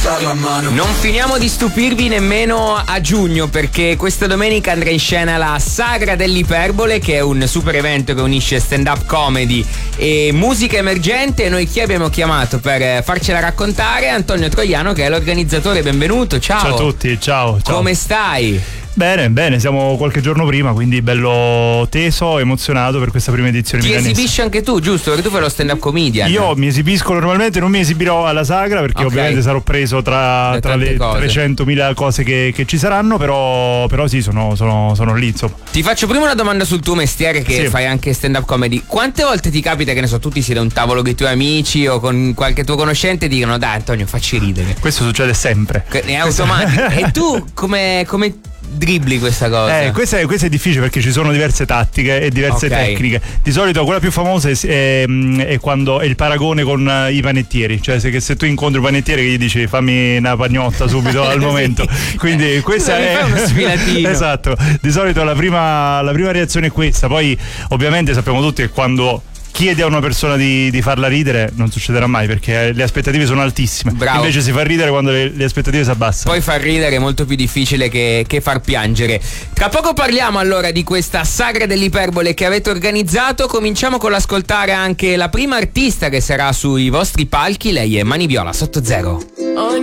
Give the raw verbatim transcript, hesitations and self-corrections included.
alzare la mano. Non finiamo di stupirvi nemmeno a giugno, perché questa domenica andrà in scena la Sagra dell'Iperbole, che è un super evento che unisce stand-up comedy e musica emergente. E noi chi abbiamo chiamato per farcela raccontare? Antonio Troiano, che è l'organizzatore. Benvenuto, ciao. Ciao a tutti, ciao, ciao. Come stai? Bene, bene, siamo qualche giorno prima, quindi bello teso, emozionato per questa prima edizione Ti milanese. esibisci anche tu, giusto? Perché tu fai lo stand-up comedian. Io mi esibisco normalmente, non mi esibirò alla Sagra perché Ok. ovviamente sarò preso tra, tra le cose. trecentomila cose che, che ci saranno, però, però sì, sono, sono, sono lì, insomma. Ti faccio prima una domanda sul tuo mestiere, che Sì. fai anche stand-up comedy. Quante volte ti capita, che ne so, tu ti siedi a un tavolo con i tuoi amici o con qualche tuo conoscente e dicono: dai Antonio, facci ridere? Questo succede sempre. Che- È automatico. E tu come, come dribbli questa cosa? Eh, questo è, questo è difficile perché ci sono diverse tattiche e diverse Ok. tecniche. Di solito quella più famosa è, è, è quando è il paragone con eh, i panettieri, cioè se, che se tu incontri un panettiere che gli dici fammi una pagnotta subito al momento. Quindi questa Mi è fai uno sfilatino. esatto. Di solito la prima, la prima reazione è questa. Poi ovviamente sappiamo tutti che quando chiede a una persona di, di farla ridere non succederà mai, perché le aspettative sono altissime. Bravo. Invece si fa ridere quando le, le aspettative si abbassano. Poi far ridere è molto più difficile che, che far piangere. Tra poco parliamo allora di questa Sagra dell'Iperbole che avete organizzato. Cominciamo con l'ascoltare anche la prima artista che sarà sui vostri palchi. Lei è Mani Viola, Sotto Zero.